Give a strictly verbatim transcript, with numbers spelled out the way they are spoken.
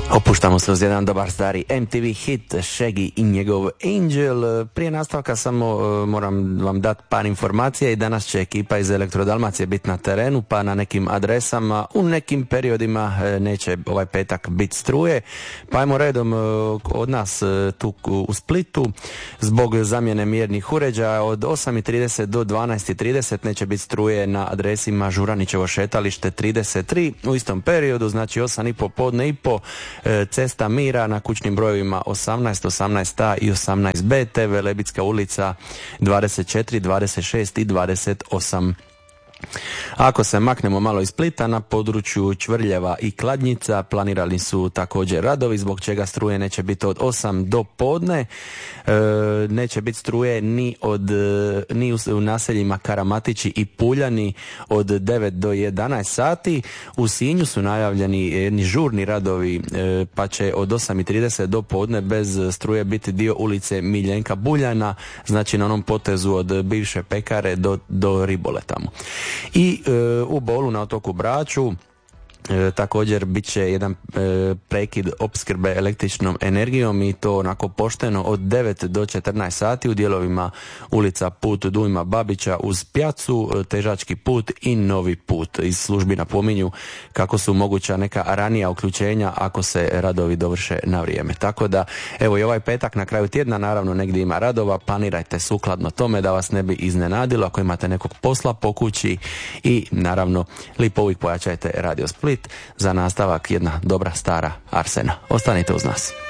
Opuštamo se uz jedan dobar stari em te ve hit Shaggy i njegov Angel. Prije nastavka samo uh, moram vam dati par informacija i danas će ekipa iz Elektrodalmacije biti na terenu, pa na nekim adresama u nekim periodima uh, neće ovaj petak biti struje. Pa ajmo redom uh, od nas uh, tu u Splitu zbog zamjene mjernih uređaja od osam i trideset do dvanaest i trideset neće biti struje na adresima Žuranićevo šetalište trideset tri u istom periodu, znači osam i po podne i po Cesta Mira na kućnim brojevima osamnaest, osamnaest a i osamnaest be, te Velebitska ulica dvadeset četiri, dvadeset šest i dvadeset osam. Ako se maknemo malo iz Splita, na području Čvrljeva i Kladnjica planirali su također radovi, zbog čega struje neće biti od osam do podne. E, neće biti struje ni, od, ni u, u naseljima Karamatići i Puljani od devet do jedanaest sati. U Sinju su najavljeni jedni žurni radovi, e, pa će od osam i trideset do podne bez struje biti dio ulice Miljenka Buljana, znači na onom potezu od bivše pekare do, do Ribole tamo. I e, u Bolu na otoku Braču E, također bit će jedan e, prekid opskrbe električnom energijom i to onako pošteno od devet do četrnaest sati u dijelovima ulica Put Dujma Babića uz Pjacu, Težački put i Novi put. Iz službi napominju kako su moguća neka ranija uključenja ako se radovi dovrše na vrijeme. Tako da evo i ovaj petak na kraju tjedna naravno negdje ima radova, planirajte sukladno tome da vas ne bi iznenadilo ako imate nekog posla po kući i naravno lipo uvijek pojačajte Radio Split. Za nastavak jedna dobra stara Arsena. Ostanite uz nas.